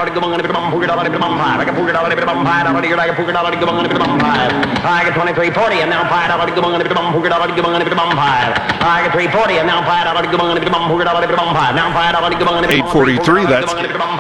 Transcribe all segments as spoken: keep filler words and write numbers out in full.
Tiger twenty-three forty and now fired out of the Gumanga Bum Hooker out of the Gumanga Bum Fire. Tiger three forty and now fired out of the Gumanga Bum Hooker out of the Bum Fire. Now fired out of the Gumanga eight forty-three, that's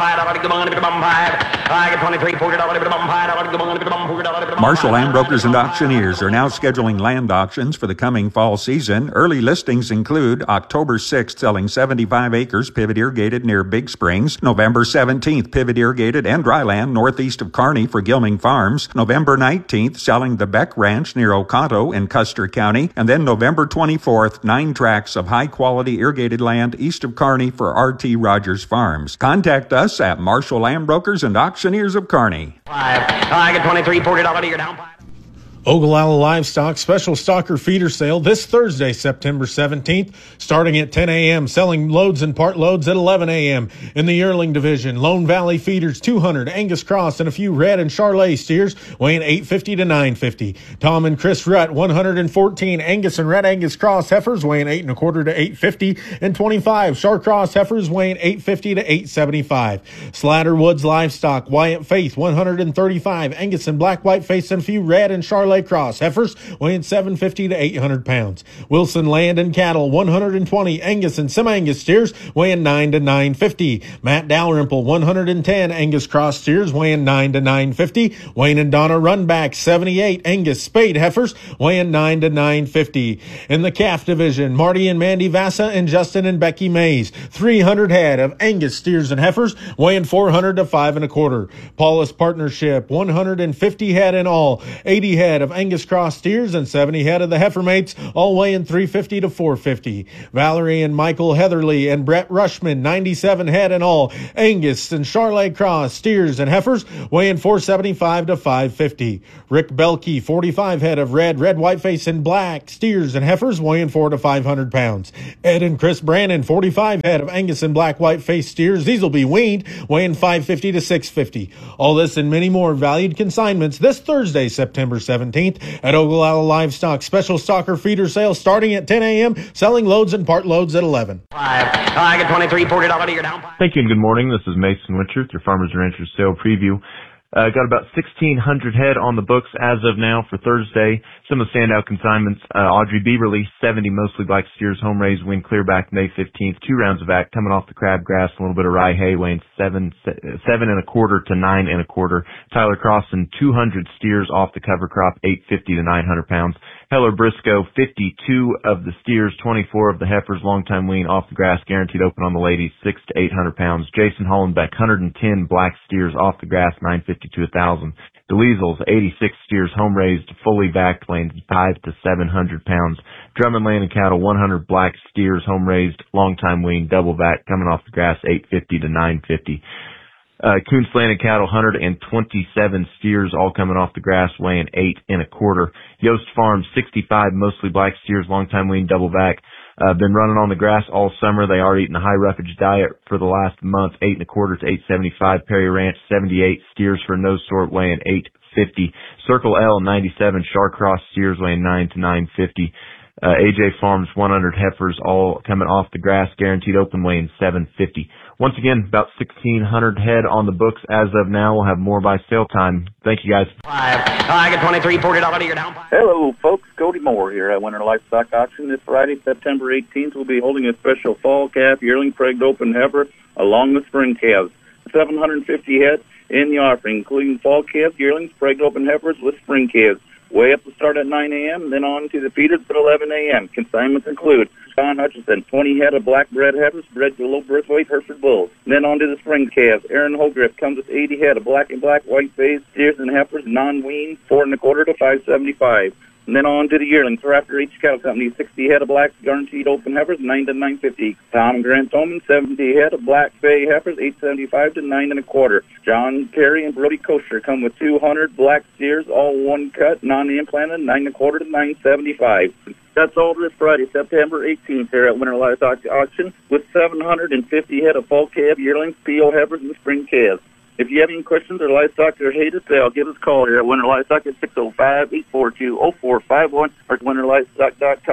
Tiger twenty-three forty out of the Bum Fire out of the Gumanga Bum Hooker out of the Marshall Land Brokers and Auctioneers are now scheduling land auctions for the coming fall season. Early listings include October sixth selling seventy-five acres pivot irrigated near Big Springs, November seventeenth pivot irrigated and dry land northeast of Kearney for Gilming Farms, November nineteenth selling the Beck Ranch near Oconto in Custer County, and then November twenty-fourth nine tracts of high quality irrigated land east of Kearney for R T Rogers Farms. Contact us at Marshall Land Brokers and Auctioneers of Kearney. Tiger twenty-three forty out of your down. Ogallala Livestock Special Stocker Feeder Sale this Thursday, September seventeenth, starting at ten a.m., selling loads and part loads at eleven a.m. In the yearling division, Lone Valley Feeders two hundred, Angus Cross, and a few red and Charolais steers weighing eight fifty to nine fifty. Tom and Chris Rutt, one hundred fourteen, Angus and red Angus Cross heifers weighing eight and a quarter to eight fifty, and twenty-five Char Cross heifers weighing eight fifty to eight seventy-five. Slatter Woods Livestock, Wyatt Faith, one hundred thirty-five, Angus and black white face, and a few red and Charolais Cross heifers weighing seven fifty to eight hundred pounds. Wilson Land and Cattle, one hundred twenty, Angus and semi-Angus steers weighing nine to nine fifty. Matt Dalrymple, one hundred ten, Angus Cross steers weighing nine to nine fifty. Wayne and Donna Runback, seventy-eight, Angus Spade heifers weighing nine to nine fifty. In the calf division, Marty and Mandy Vassa and Justin and Becky Mays, three hundred head of Angus steers and heifers weighing four hundred to five and a quarter. Paulus Partnership, one hundred fifty head in all, eighty head of Angus Cross steers and seventy head of the heifer mates, all weighing three fifty to four fifty. Valerie and Michael Heatherly and Brett Rushman, ninety-seven head in all, Angus and Charolais Cross steers and heifers weighing four seventy-five to five fifty. Rick Belkey, forty-five head of red, red, whiteface, and black steers and heifers weighing four to five hundred pounds. Ed and Chris Brannon, forty-five head of Angus and black whiteface steers, these will be weaned, weighing five fifty to six fifty. All this and many more valued consignments this Thursday, September seventeenth at Ogallala Livestock Special Stocker Feeder Sale starting at ten a.m., selling loads and part loads at eleven. Tiger twenty-three forty out of your down. Thank you and good morning. This is Mason Winchurch, your Farmers and Ranchers Sale Preview. Uh, got about sixteen hundred head on the books as of now for Thursday. Some of the standout consignments, uh, Audrey B released seventy mostly black steers, home raised, win clearback May fifteenth, two rounds of act coming off the crabgrass, a little bit of rye hay, weighing seven, seven and a quarter to nine and a quarter. Tyler Crossan, two hundred steers off the cover crop, eight fifty to nine hundred pounds. Heller Briscoe, fifty-two of the steers, twenty-four of the heifers, long time wean off the grass, guaranteed open on the ladies, six to eight hundred pounds. Jason Hollenbeck, one hundred ten black steers off the grass, nine fifty to one thousand. DeLiesels, eighty-six steers, home raised, fully backed, weighing five to seven hundred pounds. Drummond Land and Cattle, one hundred black steers, home raised, long time wean, double back, coming off the grass, eight fifty to nine fifty. Uh, Coons Land and Cattle, one hundred twenty-seven steers, all coming off the grass, weighing eight and a quarter. Yost Farms, sixty-five mostly black steers, long time wean, double back. Uh, been running on the grass all summer. They are eating a high roughage diet for the last month, eight and a quarter to eight seventy-five. Perry Ranch, seventy-eight steers for nose sort, weighing eight fifty. Circle L, ninety-seven Char Cross steers, weighing nine to nine fifty. Uh, A J Farms, one hundred heifers, all coming off the grass, guaranteed open, weighing seven fifty. Once again, about sixteen hundred head on the books as of now. We'll have more by sale time. Thank you, guys. Tiger twenty-three forty out of your down. Hello, folks. Cody Moore here at Winter Livestock Auction. This Friday, September eighteenth, we'll be holding a special fall calf yearling pregged open heifer along with spring calves. seven hundred fifty head in the offering, including fall calves, yearlings, pregged open heifers with spring calves. Way up to start at nine a.m., then on to the feeders at eleven a.m. Consignments include John Hutchison, twenty head of black bred heifers, bred to low birth weight Hereford bulls. Then on to the spring calves. Aaron Holgriff comes with eighty head of black and black white face steers and heifers, non-weaned, four and a quarter to five seventy-five. And then on to the yearlings. For after each cattle company, sixty head of black guaranteed open heifers, nine to nine fifty. Tom and Grant Toman, seventy head of black bay heifers, eight seventy-five to nine and a quarter. John Perry and Brody Kosher come with two hundred black steers, all one cut, non-implanted, nine and a quarter to nine seventy-five. That's all this Friday, September eighteenth, here at Winter Livestock Auction, with seven hundred fifty head of fall calf yearlings, P O heifers, and spring calves. If you have any questions or livestock or hate to sell, give us a call here at Winter Livestock at six oh five, eight four two, oh four five one or winter livestock dot com.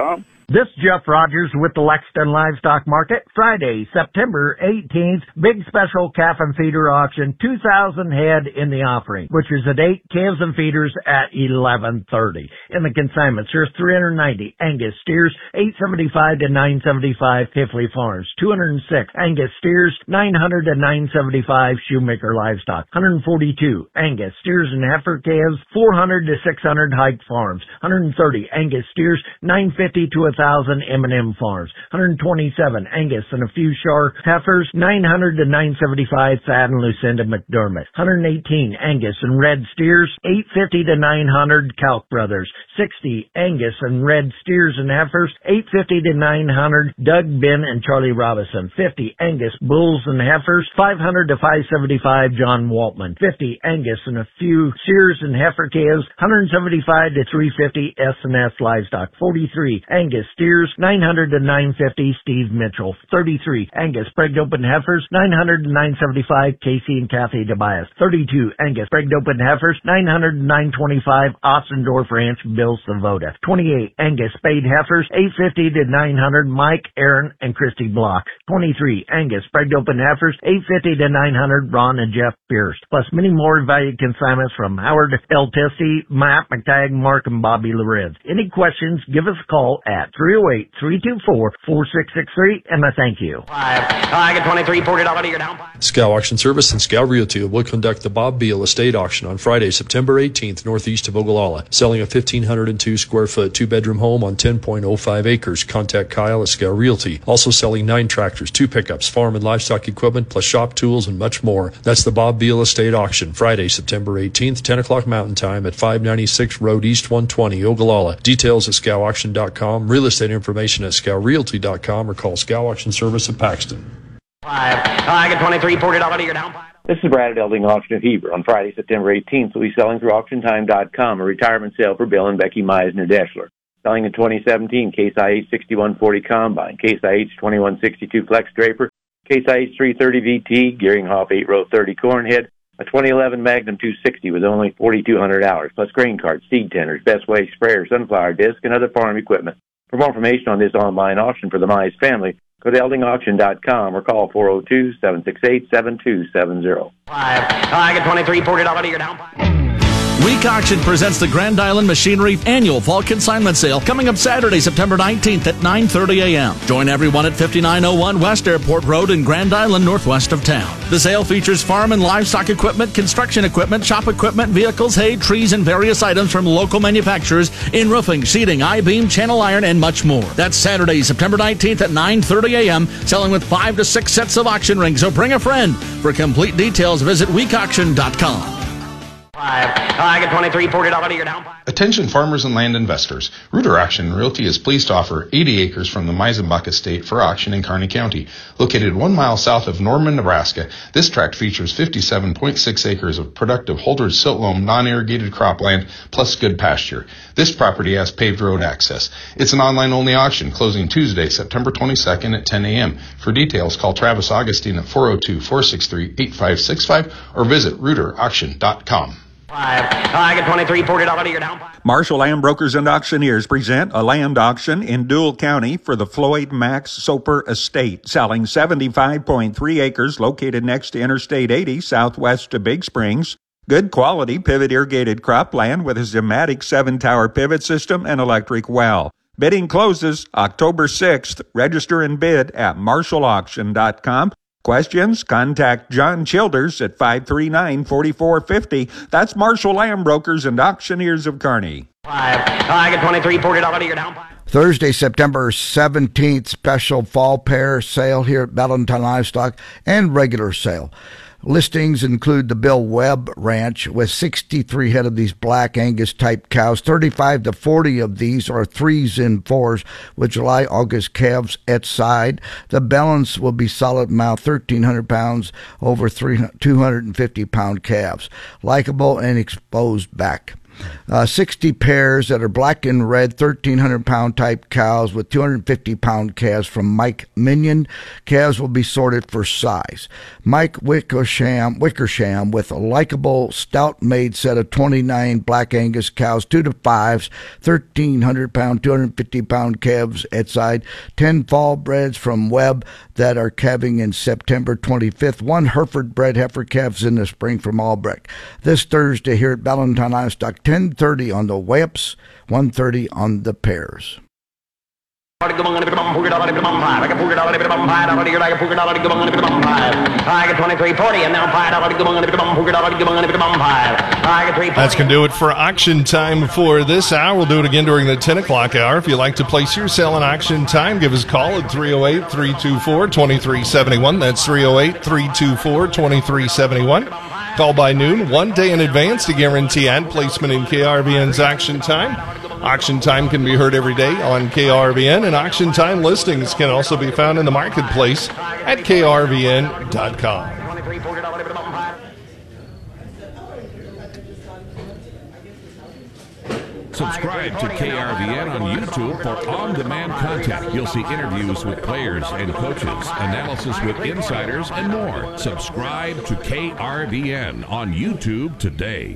This is Jeff Rogers with the Lexington Livestock Market. Friday, September eighteenth, big special calf and feeder auction, two thousand head in the offering, which is at eight calves and feeders at eleven thirty. In the consignments, there's three hundred ninety Angus steers, eight seventy-five to nine seventy-five Tifley Farms, two hundred six Angus steers, nine hundred to nine seventy-five Shoemaker Livestock, one hundred forty-two Angus steers and heifer calves, four hundred to six hundred Hike Farms, one hundred thirty Angus steers, nine fifty to one thousand M and M Farms, one hundred twenty-seven Angus and a few Shar heifers, nine hundred to nine seventy-five Thad and Lucinda McDermott, one hundred eighteen Angus and red steers, eight fifty to nine hundred Calc Brothers, sixty Angus and red steers and heifers, eight fifty to nine hundred Doug Ben and Charlie Robinson, fifty Angus bulls and heifers, five hundred to five seventy-five John Waltman, fifty Angus and a few steers and heifer calves, one hundred seventy-five to three fifty S and S Livestock, forty-three Angus steers, nine hundred to nine fifty Steve Mitchell, thirty-three Angus pregged open heifers, nine hundred to nine seventy-five Casey and Kathy Tobias, thirty-two Angus pregged open heifers, nine hundred to nine twenty-five Ostendorf Ranch Bill Savoda, twenty-eight Angus spayed heifers, eight fifty to nine hundred Mike, Aaron, and Christy Block, twenty-three Angus pregged open heifers, eight fifty to nine hundred Ron and Jeff Pierce, plus many more valued consignments from Howard L. Testy, Matt McTagg, Mark, and Bobby Lorenz. Any questions, give us a call at three oh eight, three two four, four six six three, and I thank you. Five. I get twenty-three, forty dollars you're down. Scow Auction Service and Scow Realty will conduct the Bob Beal Estate Auction on Friday, September eighteenth, northeast of Ogallala, selling a one thousand five hundred two square foot two-bedroom home on ten point oh five acres. Contact Kyle at Scow Realty. Also selling nine tractors, two pickups, farm and livestock equipment, plus shop tools and much more. That's the Bob Beal Estate Auction, Friday, September eighteenth, ten o'clock Mountain Time at five ninety-six Road East one twenty, Ogallala. Details at scow auction dot com, real estate information at scow realty dot com, or call Scow Auction Service at Paxton. Five. I get twenty-three, forty dollars you're down. This is Brad at Elding Auction of Heber. On Friday, September eighteenth, we'll be selling through auction time dot com a retirement sale for Bill and Becky Meisner Deschler. Selling a twenty seventeen Case I H sixty-one forty Combine, Case I H twenty-one sixty-two Flex Draper, Case I H three thirty V T, Gearinghoff eight row thirty Cornhead, a twenty eleven Magnum two sixty with only forty-two hundred hours, plus grain carts, seed tenders, Best Way sprayers, sunflower disc, and other farm equipment. For more information on this online auction for the Mize family, go to elding auction dot com or call four oh two, seven six eight, seven two seven zero. Five. I get twenty-three, forty dollars you're down. Week Auction presents the Grand Island Machinery Annual Fall Consignment Sale coming up Saturday, September nineteenth at nine thirty a.m. Join everyone at fifty-nine oh one West Airport Road in Grand Island, northwest of town. The sale features farm and livestock equipment, construction equipment, shop equipment, vehicles, hay, trees, and various items from local manufacturers in roofing, seating, I-beam, channel iron, and much more. That's Saturday, September nineteenth at nine thirty a.m., selling with five to six sets of auction rings, so bring a friend. For complete details, visit week auction dot com. Five. I get twenty-three, forty dollars you're down. Attention farmers and land investors. Reuter Auction Realty is pleased to offer eighty acres from the Meisenbach Estate for auction in Kearney County. Located one mile south of Norman, Nebraska, this tract features fifty-seven point six acres of productive Holdridge Siltloam non-irrigated cropland plus good pasture. This property has paved road access. It's an online-only auction closing Tuesday, September twenty-second at ten a.m. For details, call Travis Augustine at four oh two, four six three, eight five six five or visit reuter auction dot com. Five. I get twenty-three, forty dollars you're down. Marshall Land Brokers and Auctioneers present a land auction in Dual County for the Floyd Max Soper Estate, selling seventy-five point three acres located next to Interstate eighty southwest of Big Springs. Good quality pivot irrigated cropland with a Zematic seven-tower pivot system and electric well. Bidding closes October sixth. Register and bid at marshall auction dot com. Questions? Contact John Childers at five three nine, four four five oh. That's Marshall Land Brokers and Auctioneers of Kearney. Five. I get twenty-three, forty dollars you're down. Thursday, September seventeenth, special fall pair sale here at Valentine Livestock and regular sale. Listings include the Bill Webb Ranch with sixty-three head of these black Angus type cows. thirty-five to forty of these are threes and fours with July August calves at side. The balance will be solid mouth, thirteen hundred pounds over two hundred fifty pound calves. Likeable and exposed back. Uh, sixty pairs that are black and red, thirteen hundred pound type cows with two hundred fifty pound calves from Mike Minion. Calves will be sorted for size. Mike Wickersham, Wickersham with a likable stout made set of twenty-nine Black Angus cows, two to fives, thirteen hundred pound, two hundred fifty pound calves at side, ten fall breds from Webb that are calving in September twenty-fifth, one Hereford bred heifer calves in the spring from Albrecht. This Thursday here at Valentine Livestock, ten thirty on the Wamps, one thirty on the pairs. I get twenty-three forty and now That's going to do it for auction time for this hour. We'll do it again during the ten o'clock hour. If you'd like to place your sale in auction time, give us a call at three oh eight, three two four, two three seven one. That's three oh eight, three two four, two three seven one. Call by noon, one day in advance to guarantee ad placement in K R V N's auction time. Auction time can be heard every day on K R V N, and auction time listings can also be found in the marketplace at K R V N dot com. Subscribe to K R V N on YouTube for on-demand content. You'll see interviews with players and coaches, analysis with insiders, and more. Subscribe to K R V N on YouTube today.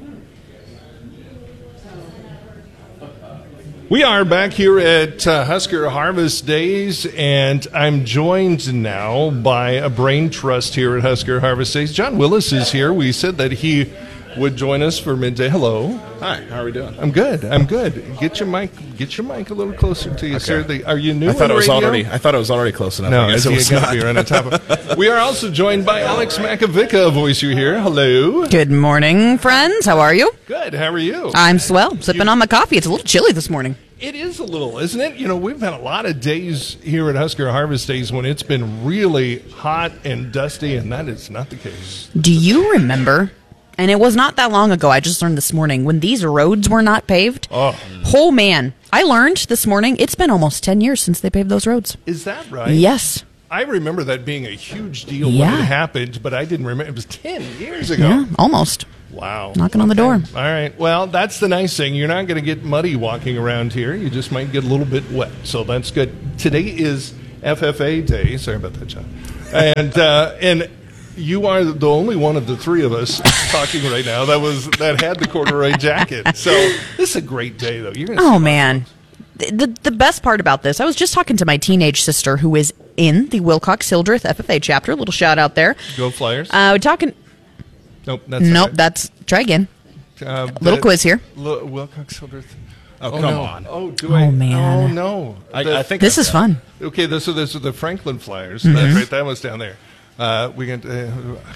We are back here at uh, Husker Harvest Days, and I'm joined now by a brain trust here at Husker Harvest Days. John Willis is here. We said that he would join us for midday. Hello. Hi. How are we doing? I'm good. I'm good. Get your mic. Get your mic a little closer to you, okay. sir. The, are you new? I thought it was radio? already. I thought it was already close enough. No, I guess it was got not. to be right on top of. We are also joined by Alex Makovica, a voice you hear. Hello. Good morning, friends. How are you? Good. How are you? I'm swell. Sipping you, on my coffee. It's a little chilly this morning. It is a little, isn't it? You know, we've had a lot of days here at Husker Harvest Days when it's been really hot and dusty, and that is not the case. Do you remember? And it was not that long ago, I just learned this morning, when these roads were not paved. Oh. Oh, man. I learned this morning it's been almost ten years since they paved those roads. Is that right? Yes. I remember that being a huge deal yeah. when it happened, but I didn't remember. It was ten years ago. Yeah, almost. Wow. Knocking on the door. All right. Well, that's the nice thing. You're not going to get muddy walking around here. You just might get a little bit wet. So that's good. Today is F F A Day. Sorry about that, John. And, uh, and, you are the only one of the three of us talking right now that was that had the corduroy jacket. So this is a great day, though. You're gonna oh man, the the best part about this, I was just talking to my teenage sister who is in the Wilcox Hildreth F F A chapter. A little shout out there. Go Flyers. Uh, we're talking. Nope. That's nope. Right. That's try again. Uh, little quiz here. L- Wilcox Hildreth. Oh, oh come no. on. Oh, do oh I? man. Oh no. I, the, I think this is fun. Okay, this, so this is the Franklin Flyers. Mm-hmm. That's right. That was down there. Uh, we can. Uh,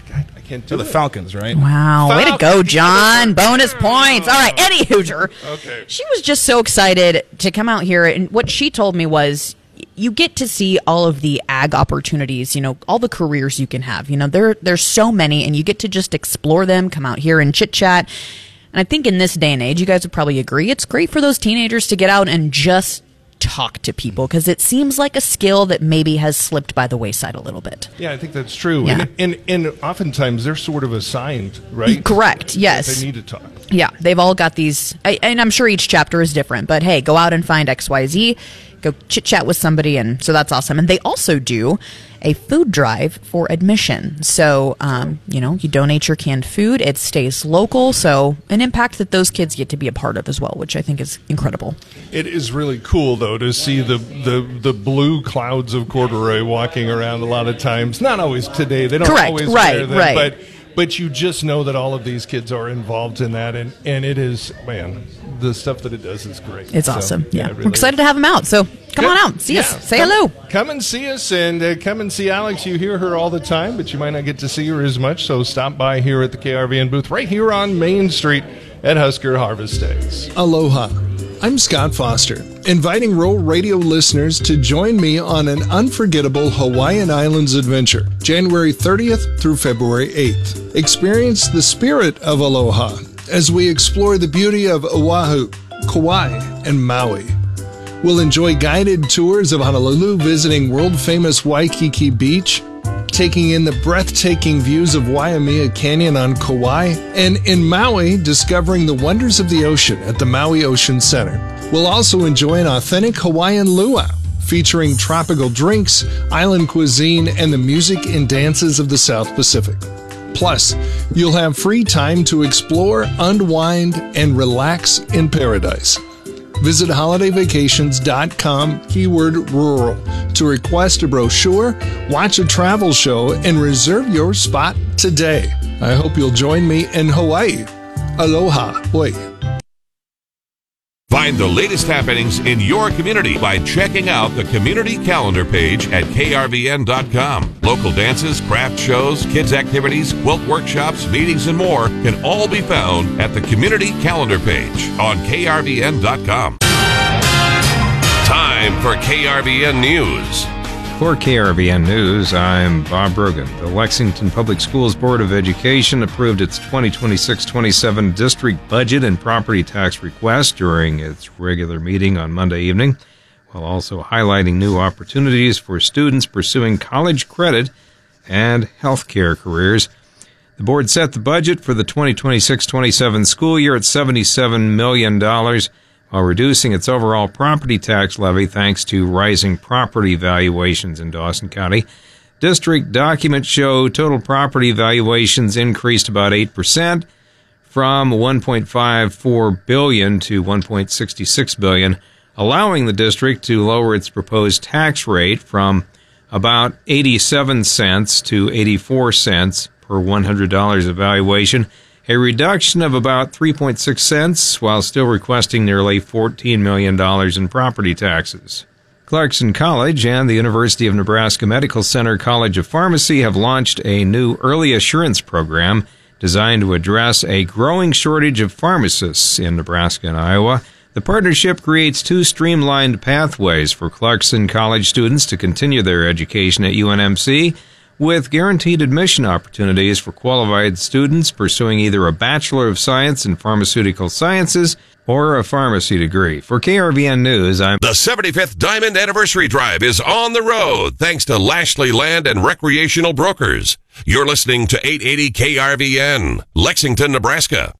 I can't do oh, the it. Falcons, right? Wow, Falcons. way to go, John! Bonus points. All right, Eddie Hoosier. Okay. She was just so excited to come out here, and what she told me was, you get to see all of the ag opportunities. You know, all the careers you can have. You know, there there's so many, and you get to just explore them. Come out here and chit chat. And I think in this day and age, you guys would probably agree, it's great for those teenagers to get out and just talk to people, because it seems like a skill that maybe has slipped by the wayside a little bit. Yeah, I think that's true. Yeah. And, and and oftentimes they're sort of assigned, right? Correct, yes. They need to talk. Yeah, they've all got these, and I'm sure each chapter is different, but hey, go out and find X Y Z, go chit-chat with somebody, and so that's awesome. And they also do a food drive for admission. So, um, you know, you donate your canned food, it stays local, so an impact that those kids get to be a part of as well, which I think is incredible. It is really cool, though, to see the, the, the blue clouds of corduroy walking around a lot of times. Not always today. They don't Correct. always right, wear them, right. but but you just know that all of these kids are involved in that, and, and it is, man, the stuff that it does is great. It's So, awesome. Yeah, it really we're excited is. to have them out, so come Good. on out, see Yeah. us, say come, hello. Come and see us, and uh, come and see Alex. You hear her all the time, but you might not get to see her as much, so stop by here at the K R V N booth right here on Main Street at Husker Harvest Days. Aloha. I'm Scott Foster, inviting Rural Radio listeners to join me on an unforgettable Hawaiian Islands adventure, January thirtieth through February eighth. Experience the spirit of aloha as we explore the beauty of Oahu, Kauai, and Maui. We'll enjoy guided tours of Honolulu, visiting world-famous Waikiki Beach, taking in the breathtaking views of Waimea Canyon on Kauai, and in Maui, discovering the wonders of the ocean at the Maui Ocean Center. We'll also enjoy an authentic Hawaiian luau, featuring tropical drinks, island cuisine, and the music and dances of the South Pacific. Plus, you'll have free time to explore, unwind, and relax in paradise. Visit holiday vacations dot com, keyword rural, to request a brochure, watch a travel show, and reserve your spot today. I hope you'll join me in Hawaii. Aloha. Oi. Find the latest happenings in your community by checking out the community calendar page at K R V N dot com. Local dances, craft shows, kids' activities, quilt workshops, meetings, and more can all be found at the community calendar page on K R V N dot com. Time for K R V N News. For K R V N News, I'm Bob Brogan. The Lexington Public Schools Board of Education approved its twenty twenty-six twenty-seven district budget and property tax request during its regular meeting on Monday evening, while also highlighting new opportunities for students pursuing college credit and healthcare careers. The board set the budget for the twenty twenty-six twenty-seven school year at seventy-seven million dollars, while reducing its overall property tax levy thanks to rising property valuations in Dawson County. District documents show total property valuations increased about eight percent from one point five four billion dollars to one point six six billion dollars, allowing the district to lower its proposed tax rate from about eighty-seven cents to eighty-four cents per one hundred dollars of valuation, a reduction of about three point six cents, while still requesting nearly fourteen million dollars in property taxes. Clarkson College and the University of Nebraska Medical Center College of Pharmacy have launched a new early assurance program designed to address a growing shortage of pharmacists in Nebraska and Iowa. The partnership creates two streamlined pathways for Clarkson College students to continue their education at U N M C, with guaranteed admission opportunities for qualified students pursuing either a Bachelor of Science in Pharmaceutical Sciences or a pharmacy degree. For K R V N News, I'm... The seventy-fifth Diamond Anniversary Drive is on the road thanks to Lashley Land and Recreational Brokers. You're listening to eight eighty K R V N, Lexington, Nebraska.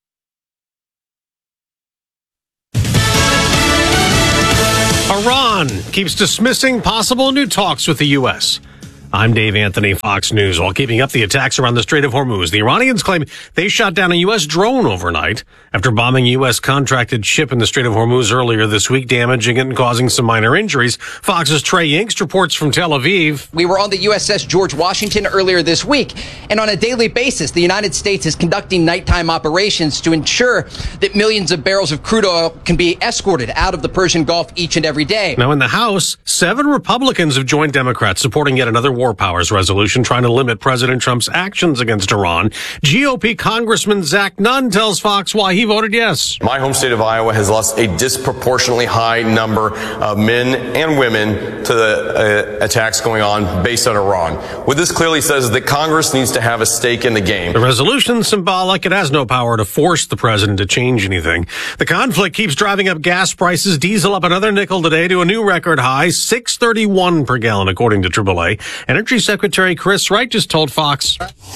Iran keeps dismissing possible new talks with the U S I'm Dave Anthony, Fox News. While keeping up the attacks around the Strait of Hormuz, the Iranians claim they shot down a U S drone overnight after bombing a U S contracted ship in the Strait of Hormuz earlier this week, damaging it and causing some minor injuries. Fox's Trey Yingst reports from Tel Aviv. We were on the U S S George Washington earlier this week, and on a daily basis, the United States is conducting nighttime operations to ensure that millions of barrels of crude oil can be escorted out of the Persian Gulf each and every day. Now in the House, seven Republicans have joined Democrats supporting yet another war powers resolution trying to limit President Trump's actions against Iran. G O P Congressman Zach Nunn tells Fox why he voted yes. My home state of Iowa has lost a disproportionately high number of men and women to the uh, attacks going on based on Iran. What this clearly says is that Congress needs to have a stake in the game. The resolution's symbolic. It has no power to force the president to change anything. The conflict keeps driving up gas prices. Diesel up another nickel today to a new record high, six thirty-one per gallon, according to triple A. Energy Secretary Chris Wright just told Fox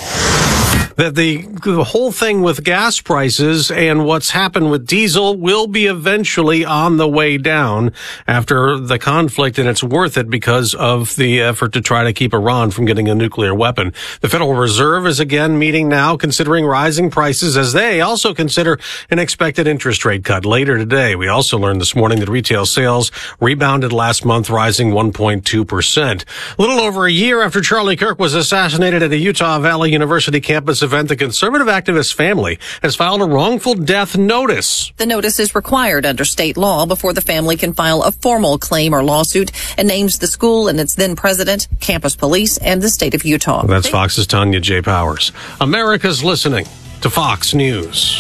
that the, the whole thing with gas prices and what's happened with diesel will be eventually on the way down after the conflict, and it's worth it because of the effort to try to keep Iran from getting a nuclear weapon. The Federal Reserve is again meeting now, considering rising prices as they also consider an expected interest rate cut later today. We also learned this morning that retail sales rebounded last month, rising one point two percent. A little over a year after Charlie Kirk was assassinated at a Utah Valley University campus event, the conservative activist family has filed a wrongful death notice. The notice is required under state law before the family can file a formal claim or lawsuit, and names the school and its then president, campus police, and the state of Utah. That's Fox's Tanya J. Powers. America's listening to Fox News.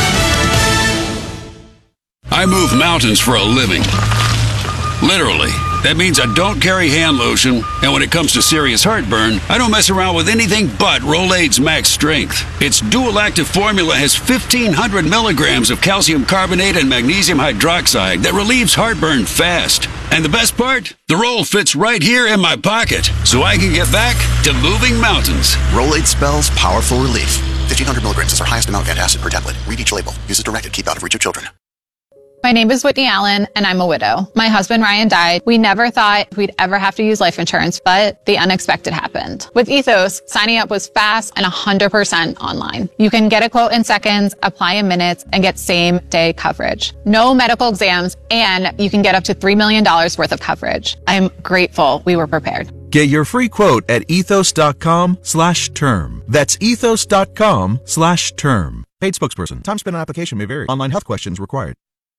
I move mountains for a living. Literally. That means I don't carry hand lotion, and when it comes to serious heartburn, I don't mess around with anything but Rolaids Max Strength. Its dual-active formula has fifteen hundred milligrams of calcium carbonate and magnesium hydroxide that relieves heartburn fast. And the best part? The roll fits right here in my pocket, so I can get back to moving mountains. Rolaids spells powerful relief. fifteen hundred milligrams is our highest amount of antacid per tablet. Read each label. Use as directed. Keep out of reach of children. My name is Whitney Allen, and I'm a widow. My husband, Ryan, died. We never thought we'd ever have to use life insurance, but the unexpected happened. With Ethos, signing up was fast and one hundred percent online. You can get a quote in seconds, apply in minutes, and get same-day coverage. No medical exams, and you can get up to three million dollars worth of coverage. I'm grateful we were prepared. Get your free quote at ethos.com slash term. That's ethos.com slash term. Paid spokesperson. Time spent on application may vary. Online health questions required.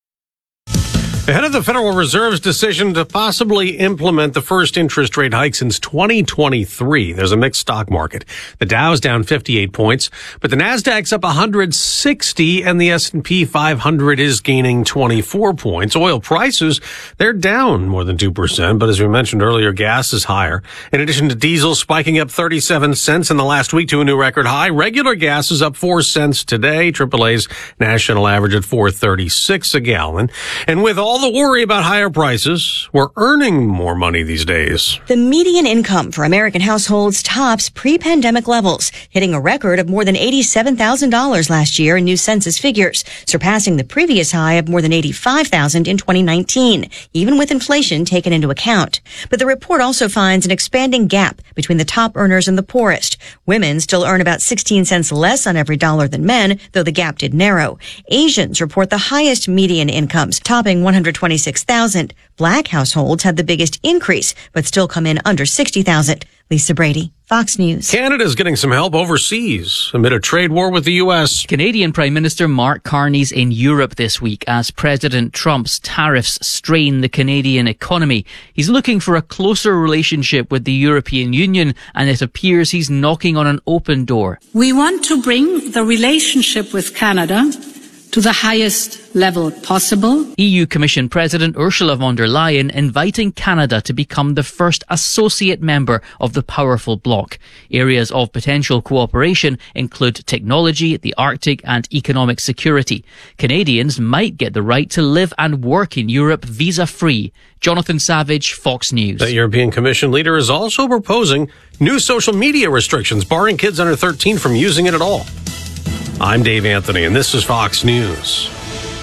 Ahead of the Federal Reserve's decision to possibly implement the first interest rate hike since twenty twenty-three, there's a mixed stock market. The Dow's down fifty-eight points, but the Nasdaq's up one hundred sixty, and the S and P five hundred is gaining twenty-four points. Oil prices, they're down more than two percent, but as we mentioned earlier, gas is higher. In addition to diesel spiking up thirty-seven cents in the last week to a new record high, regular gas is up four cents today. triple A's national average at four thirty-six a gallon. And with all the worry about higher prices, we're earning more money these days. The median income for American households tops pre-pandemic levels, hitting a record of more than eighty-seven thousand dollars last year in new census figures, surpassing the previous high of more than eighty-five thousand dollars in twenty nineteen, even with inflation taken into account. But the report also finds an expanding gap between the top earners and the poorest. Women still earn about sixteen cents less on every dollar than men, though the gap did narrow. Asians report the highest median incomes, topping one hundred twenty-six thousand. Black households had the biggest increase, but still come in under sixty thousand. Lisa Brady, Fox News. Canada's getting some help overseas amid a trade war with the U S. Canadian Prime Minister Mark Carney's in Europe this week as President Trump's tariffs strain the Canadian economy. He's looking for a closer relationship with the European Union, and it appears he's knocking on an open door. We want to bring the relationship with Canada to the highest level possible. E U Commission President Ursula von der Leyen inviting Canada to become the first associate member of the powerful bloc. Areas of potential cooperation include technology, the Arctic, and economic security. Canadians might get the right to live and work in Europe visa-free. Jonathan Savage, Fox News. The European Commission leader is also proposing new social media restrictions, barring kids under thirteen from using it at all. I'm Dave Anthony, and this is Fox News.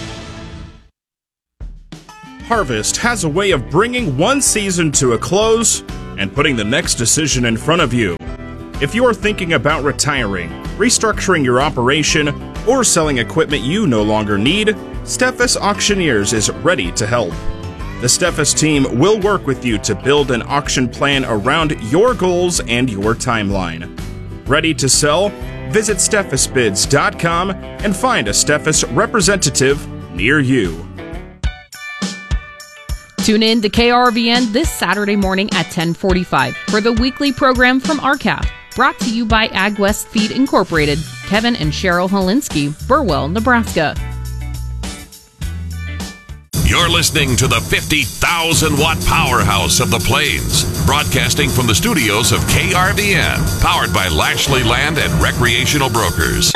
Harvest has a way of bringing one season to a close and putting the next decision in front of you. If you're thinking about retiring, restructuring your operation, or selling equipment you no longer need, Steffes Auctioneers is ready to help. The Steffes team will work with you to build an auction plan around your goals and your timeline. Ready to sell? Visit Steffes Bids dot com and find a Steffes representative near you. Tune in to K R V N this Saturday morning at ten forty-five for the weekly program from R C A F, brought to you by AgWest Feed Incorporated, Kevin and Cheryl Holinsky, Burwell, Nebraska. You're listening to the fifty thousand watt powerhouse of the Plains, broadcasting from the studios of K R V N, powered by Lashley Land and Recreational Brokers.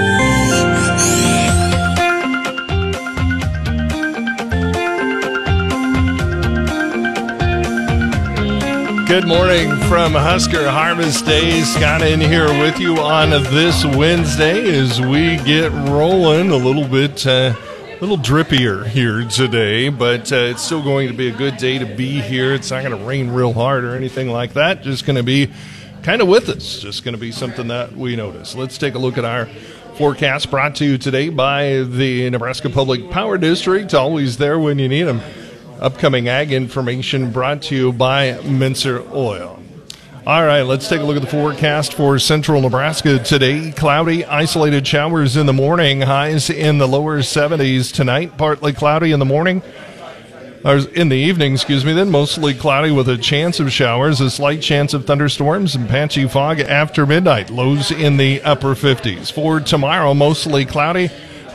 Good morning from Husker Harvest Day. Scott in here with you on this Wednesday as we get rolling a little bit. Uh, A little drippier here today, but uh, it's still going to be a good day to be here. It's not going to rain real hard or anything like that. Just going to be kind of with us. Just going to be something that we notice. Let's take a look at our forecast, brought to you today by the Nebraska Public Power District. Always there when you need them. Upcoming ag information brought to you by Mincer Oil. All right, let's take a look at the forecast for central Nebraska today. Cloudy, isolated showers in the morning, highs in the lower seventies tonight. Partly cloudy in the morning, or in the evening, excuse me, then mostly cloudy with a chance of showers, a slight chance of thunderstorms and patchy fog after midnight. Lows in the upper fifties. For tomorrow, mostly cloudy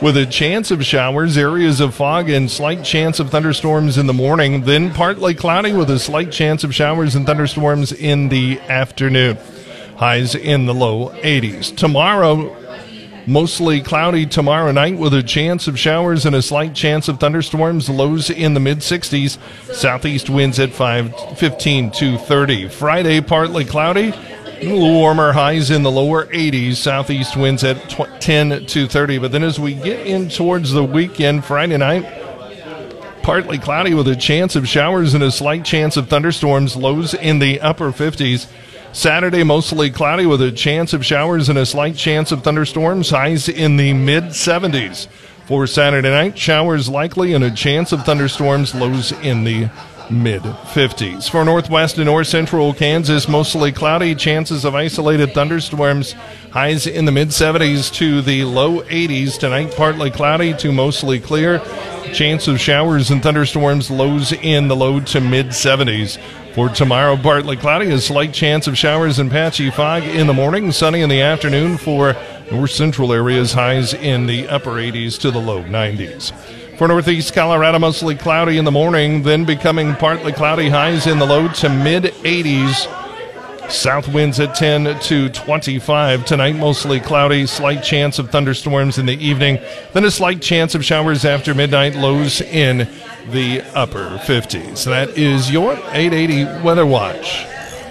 with a chance of showers, areas of fog, and slight chance of thunderstorms in the morning. Then partly cloudy with a slight chance of showers and thunderstorms in the afternoon. Highs in the low eighties. Tomorrow, mostly cloudy tomorrow night with a chance of showers and a slight chance of thunderstorms. Lows in the mid-sixties. Southeast winds at five fifteen to thirty. Friday, partly cloudy. A little warmer. Highs in the lower eighties. Southeast winds at ten to thirty. But then as we get in towards the weekend, Friday night, partly cloudy with a chance of showers and a slight chance of thunderstorms. Lows in the upper fifties. Saturday, mostly cloudy with a chance of showers and a slight chance of thunderstorms. Highs in the mid-seventies. For Saturday night, showers likely and a chance of thunderstorms. Lows in the mid-fifties. For northwest and north central Kansas, mostly cloudy. Chances of isolated thunderstorms. Highs in the mid-seventies to the low eighties. Tonight, partly cloudy to mostly clear. Chance of showers and thunderstorms. Lows in the low to mid-seventies. For tomorrow, partly cloudy, a slight chance of showers and patchy fog in the morning, sunny in the afternoon for north central areas, highs in the upper eighties to the low nineties. For northeast Colorado, mostly cloudy in the morning, then becoming partly cloudy, highs in the low to mid eighties. South winds at ten to twenty-five. Tonight, mostly cloudy, slight chance of thunderstorms in the evening, then a slight chance of showers after midnight, lows in the upper fifties. That is your eight eighty Weather Watch.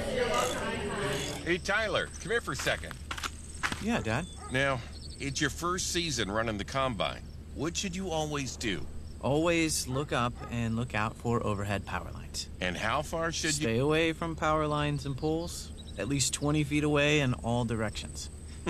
Hey, Tyler, come here for a second. Yeah, Dad? Now, it's your first season running the combine. What should you always do? Always look up and look out for overhead power lines. And how far should Stay you... Stay away from power lines and poles, at least twenty feet away in all directions.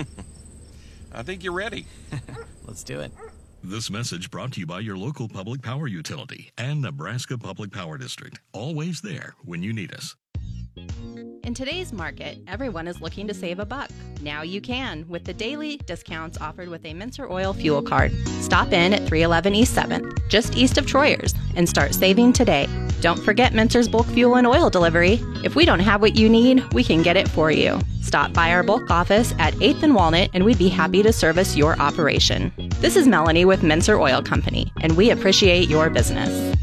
I think you're ready. Let's do it. This message brought to you by your local public power utility and Nebraska Public Power District. Always there when you need us. In today's market, everyone is looking to save a buck. Now you can with the daily discounts offered with a Mincer Oil fuel card. Stop in at three eleven East seventh, just east of Troyers, and start saving today. Don't forget Mincer's bulk fuel and oil delivery. If we don't have what you need, we can get it for you. Stop by our bulk office at eighth and Walnut, and we'd be happy to service your operation. This is Melanie with Mincer Oil Company, and we appreciate your business.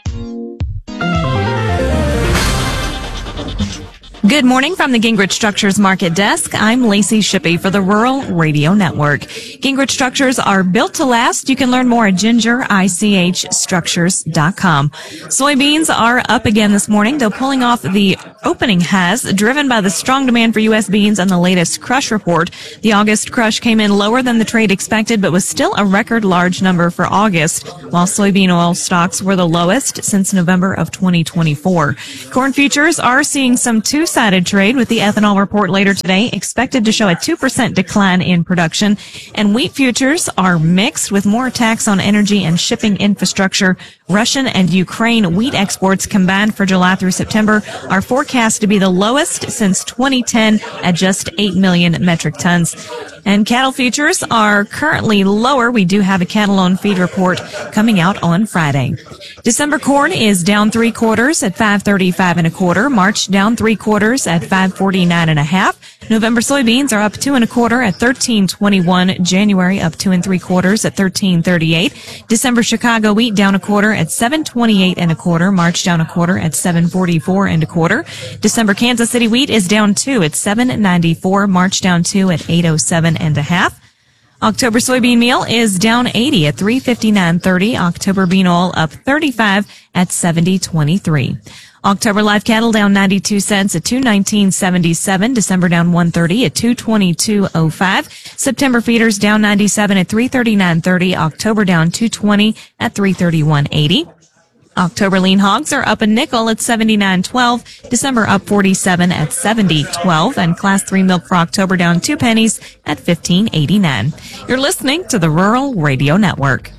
Good morning from the Gingrich Structures Market Desk. I'm Lacey Shippey for the Rural Radio Network. Gingrich Structures are built to last. You can learn more at ginger ich structures dot com. Soybeans are up again this morning, though pulling off the opening has, driven by the strong demand for U S beans and the latest crush report. The August crush came in lower than the trade expected, but was still a record large number for August, while soybean oil stocks were the lowest since November of twenty twenty-four. Corn futures are seeing some two Two-sided trade, with the ethanol report later today expected to show a two percent decline in production. And wheat futures are mixed, with more attacks on energy and shipping infrastructure. Russian and Ukraine wheat exports combined for July through September are forecast to be the lowest since twenty ten at just eight million metric tons. And cattle futures are currently lower. We do have a cattle on feed report coming out on Friday. December corn is down three quarters at five thirty-five and a quarter. March down three quarters at five forty-nine and a half. November soybeans are up two and a quarter at thirteen twenty-one. January up two and three quarters at thirteen thirty-eight. December Chicago wheat down a quarter at seven twenty-eight and a quarter. March down a quarter at seven forty-four and a quarter. December Kansas City wheat is down two at seven ninety-four. March down two at eight oh seven and a half. October soybean meal is down eighty at three fifty-nine thirty. October bean oil up thirty-five at seventy twenty-three. October live cattle down ninety-two cents at two nineteen seventy-seven. December down one thirty at two twenty-two oh five. September feeders down ninety-seven at three thirty-nine thirty. October down two twenty at three thirty-one eighty. October lean hogs are up a nickel at seventy-nine twelve. December up forty-seven at seventy twelve. And class three milk for October down two pennies at fifteen eighty-nine. You're listening to the Rural Radio Network.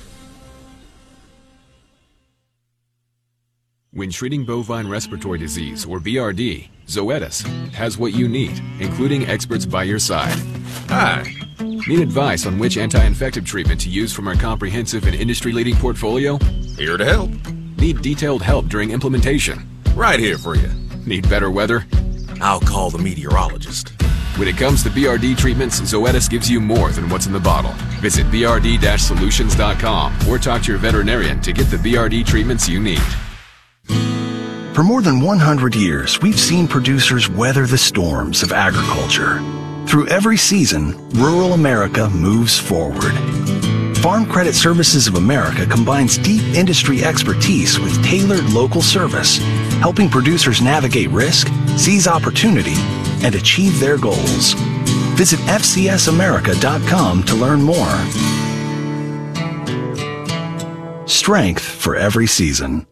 When treating bovine respiratory disease, or B R D, Zoetis has what you need, including experts by your side. Hi. Need advice on which anti-infective treatment to use from our comprehensive and industry-leading portfolio? Here to help. Need detailed help during implementation? Right here for you. Need better weather? I'll call the meteorologist. When it comes to B R D treatments, Zoetis gives you more than what's in the bottle. Visit B R D solutions dot com or talk to your veterinarian to get the B R D treatments you need. For more than one hundred years, we've seen producers weather the storms of agriculture. Through every season, rural America moves forward. Farm Credit Services of America combines deep industry expertise with tailored local service, helping producers navigate risk, seize opportunity, and achieve their goals. Visit F C S America dot com to learn more. Strength for every season.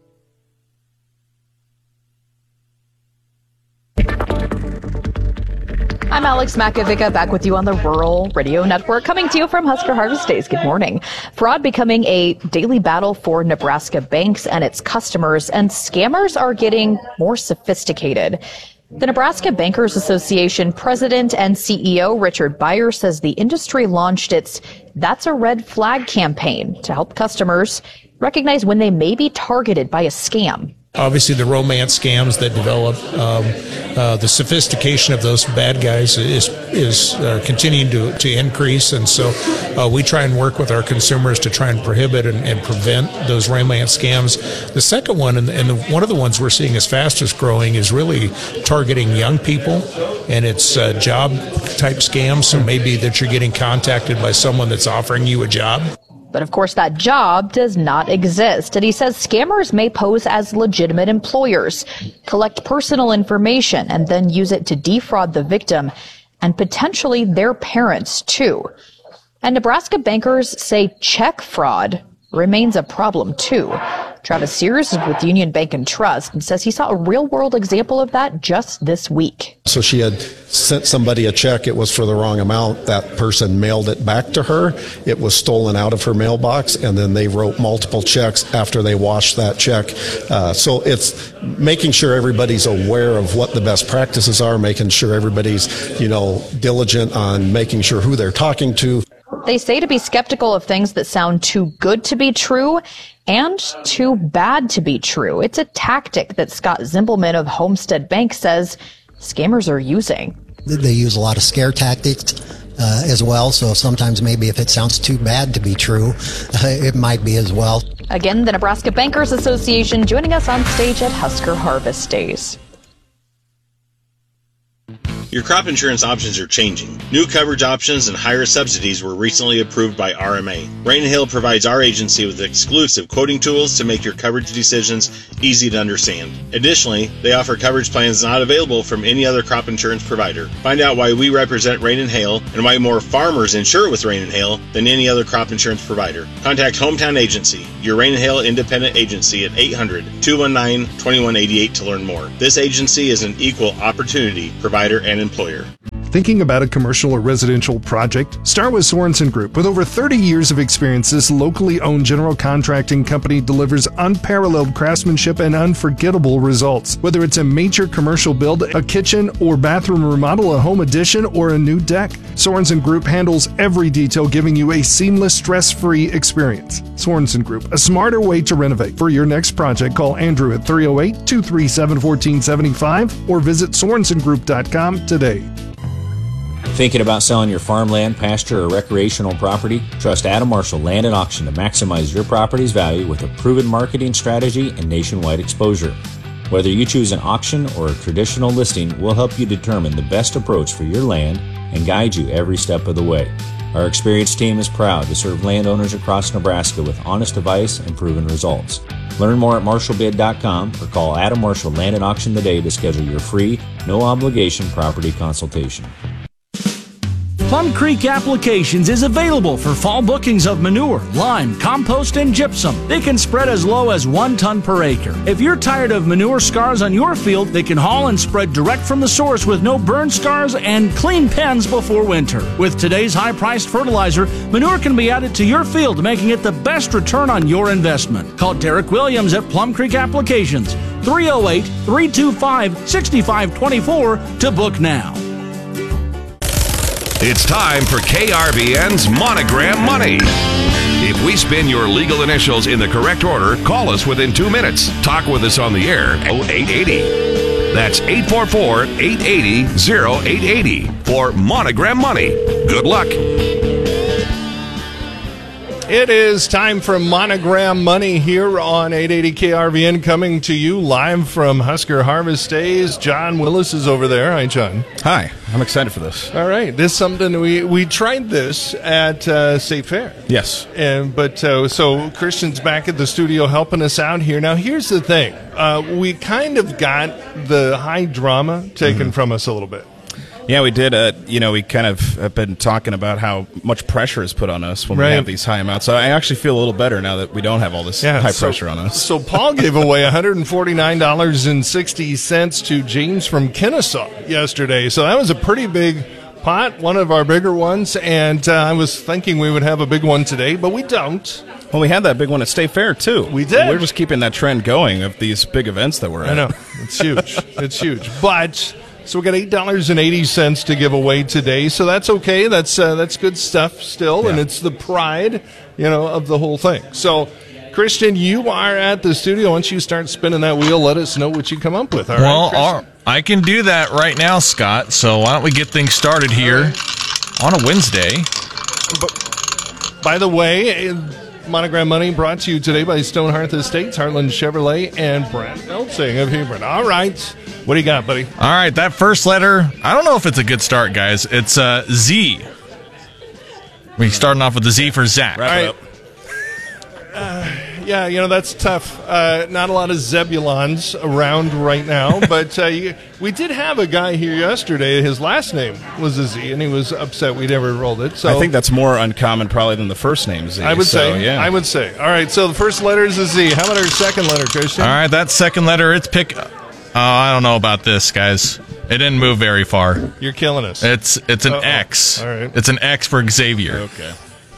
I'm Alex Makovica, back with you on the Rural Radio Network, coming to you from Husker Harvest Days. Good morning. Fraud becoming a daily battle for Nebraska banks and its customers, and scammers are getting more sophisticated. The Nebraska Bankers Association president and C E O Richard Beyer says the industry launched its That's a Red Flag campaign to help customers recognize when they may be targeted by a scam. Obviously, the romance scams that develop, um, uh, the sophistication of those bad guys is is uh, continuing to, to increase, and so uh, we try and work with our consumers to try and prohibit and, and prevent those romance scams. The second one, and, and the, one of the ones we're seeing as fastest growing, is really targeting young people, and it's uh, job type scams. So maybe that you're getting contacted by someone that's offering you a job. But of course, that job does not exist. And he says scammers may pose as legitimate employers, collect personal information, and then use it to defraud the victim and potentially their parents, too. And Nebraska bankers say check fraud remains a problem, too. Travis Sears is with Union Bank and Trust and says he saw a real-world example of that just this week. So she had sent somebody a check. It was for the wrong amount. That person mailed it back to her. It was stolen out of her mailbox, and then they wrote multiple checks after they washed that check. Uh, so it's making sure everybody's aware of what the best practices are, making sure everybody's, you know, diligent on making sure who they're talking to. They say to be skeptical of things that sound too good to be true and too bad to be true. It's a tactic that Scott Zimbelman of Homestead Bank says scammers are using. They use a lot of scare tactics uh, as well, so sometimes maybe if it sounds too bad to be true, uh, it might be as well. Again, the Nebraska Bankers Association joining us on stage at Husker Harvest Days. Your crop insurance options are changing. New coverage options and higher subsidies were recently approved by R M A. Rain and Hail provides our agency with exclusive quoting tools to make your coverage decisions easy to understand. Additionally, they offer coverage plans not available from any other crop insurance provider. Find out why we represent Rain and Hail and why more farmers insure with Rain and Hail than any other crop insurance provider. Contact Hometown Agency, your Rain and Hail independent agency at eight hundred, two one nine, two one eight eight to learn more. This agency is an equal opportunity provider and employer. Thinking about a commercial or residential project? Start with Sorensen Group. With over thirty years of experience, this locally owned general contracting company delivers unparalleled craftsmanship and unforgettable results. Whether it's a major commercial build, a kitchen or bathroom remodel, a home addition, or a new deck, Sorensen Group handles every detail, giving you a seamless, stress-free experience. Sorensen Group, a smarter way to renovate. For your next project, call Andrew at three oh eight, two three seven, one four seven five or visit sorensen group dot com today. Thinking about selling your farmland, pasture, or recreational property? Trust Adam Marshall Land and Auction to maximize your property's value with a proven marketing strategy and nationwide exposure. Whether you choose an auction or a traditional listing, we'll help you determine the best approach for your land and guide you every step of the way. Our experienced team is proud to serve landowners across Nebraska with honest advice and proven results. Learn more at marshall bid dot com or call Adam Marshall Land and Auction today to schedule your free, no-obligation property consultation. Plum Creek Applications is available for fall bookings of manure, lime, compost, and gypsum. They can spread as low as one ton per acre. If you're tired of manure scars on your field, they can haul and spread direct from the source with no burn scars and clean pens before winter. With today's high-priced fertilizer, manure can be added to your field, making it the best return on your investment. Call Derek Williams at Plum Creek Applications, three oh eight, three two five, six five two four to book now. It's time for K R V N's Monogram Money. If we spin your legal initials in the correct order, call us within two minutes. Talk with us on the air, oh eight eighty. That's eight four four, eight eight zero, zero eight eight zero for Monogram Money. Good luck. It is time for Monogram Money here on eight eighty K R V N, coming to you live from Husker Harvest Days. John Willis is over there. Hi, John. Hi. I'm excited for this. All right. This is something we, we tried this at uh, State Fair. Yes. And But uh, so Christian's back at the studio helping us out here. Now, here's the thing. Uh, we kind of got the high drama taken mm-hmm. from us a little bit. Yeah, we did. Uh, you know, we kind of have been talking about how much pressure is put on us when right. we have these high amounts. So I actually feel a little better now that we don't have all this yeah, high so, pressure on us. So Paul gave away one hundred forty-nine dollars and sixty cents to James from Kennesaw yesterday. So that was a pretty big pot, one of our bigger ones. And uh, I was thinking we would have a big one today, but we don't. Well, we had that big one at State Fair, too. We did. We're just keeping that trend going of these big events that we're at. I know. It's huge. It's huge. But... So we got eight dollars and eighty cents to give away today, so that's okay. That's uh, that's good stuff still, yeah. And it's the pride, you know, of the whole thing. So, Christian, you are at the studio. Once you start spinning that wheel, let us know what you come up with. All well, right, all, I can do that right now, Scott. So why don't we get things started here right. on a Wednesday? But, by the way, Monogram Money brought to you today by Stonehearth Estates, Heartland Chevrolet, and Brad Elsing of Hebron. All right. What do you got, buddy? All right, that first letter, I don't know if it's a good start, guys. It's uh, Z. We're starting off with the Z for Zach. All right. Uh, yeah, you know, that's tough. Uh, not a lot of Zebulons around right now, but uh, you, we did have a guy here yesterday. His last name was a Z, and he was upset we never rolled it. So I think that's more uncommon probably than the first name Z. I would so, say. Yeah. I would say. All right, so the first letter is a Z. How about our second letter, Christian? All right, that second letter, it's pick... Oh, I don't know about this, guys. It didn't move very far. You're killing us. It's it's an Uh-oh. X. All right. It's an X for Xavier. Okay.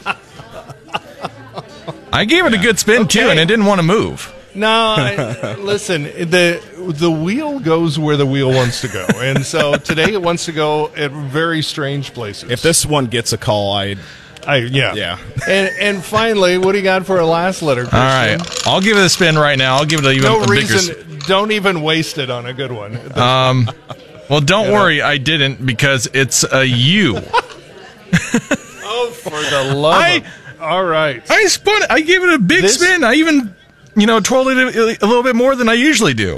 I gave it a good spin, okay. too, and it didn't want to move. No, I, listen, the the wheel goes where the wheel wants to go. And so today it wants to go at very strange places. If this one gets a call, I'd... I, yeah. Yeah. And and finally, what do you got for a last letter, Christian? All right. I'll give it a spin right now. I'll give it a, even no a bigger reason, spin. Don't even waste it on a good one. Um, well, don't You worry. know? I didn't because it's a U. Oh, for the love I, of... All right. I spun it. I gave it a big This- spin. I even, you know, twirled it a, a little bit more than I usually do.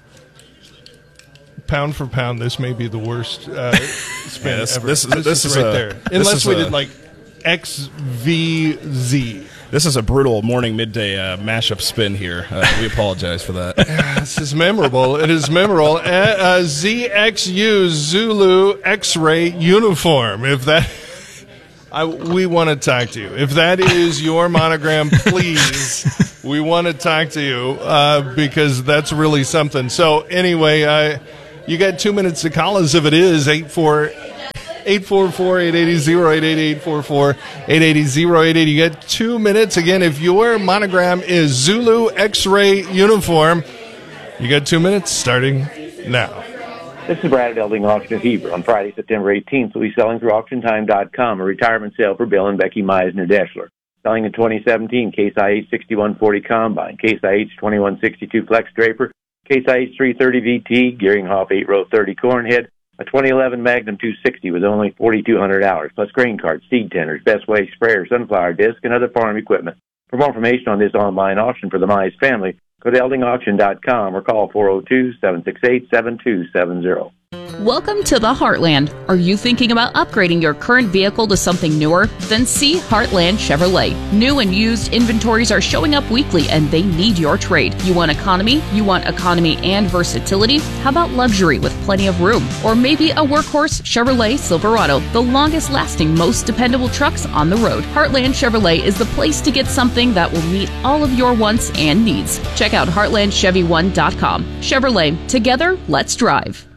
Pound for pound, this may be the worst uh, spin Yeah, this- ever. this- this is right a- there. this Unless is we a- did like X V Z. This is a brutal morning, midday uh, mashup spin here. Uh, we apologize for that. This is memorable. It is memorable. Uh, uh, Z X U, Zulu X-ray uniform. If that... I, we want to talk to you. If that is your monogram, please, we want to talk to you uh, because that's really something. So anyway, uh, you got two minutes to call us if it is eight four eight four four, eight eight zero, eight eight eight four four, eight eight zero, eight eight. You got two minutes. Again, if your monogram is Zulu X-ray uniform, you got two minutes starting now. This is Brad at Elding Auction at Heber. On Friday, September eighteenth, we'll be selling through auction time dot com, a retirement sale for Bill and Becky Meisner-Deschler. Selling a twenty seventeen Case I H sixty-one forty Combine, Case I H twenty-one sixty-two Flex Draper, Case I H three thirty V T, Gearinghoff eight row thirty Cornhead, a twenty eleven Magnum two sixty with only forty-two hundred hours, plus grain carts, seed tenders, Best Way sprayer, sunflower disc, and other farm equipment. For more information on this online auction for the Mize family, go to elding auction dot com or call four oh two, seven six eight, seven two seven zero. Welcome to the Heartland. Are you thinking about upgrading your current vehicle to something newer? Then see Heartland Chevrolet. New and used inventories are showing up weekly and they need your trade. You want economy? You want economy and versatility? How about luxury with plenty of room? Or maybe a workhorse Chevrolet Silverado, the longest lasting, most dependable trucks on the road. Heartland Chevrolet is the place to get something that will meet all of your wants and needs. Check out heartland chevy one dot com. Chevrolet, together, let's drive.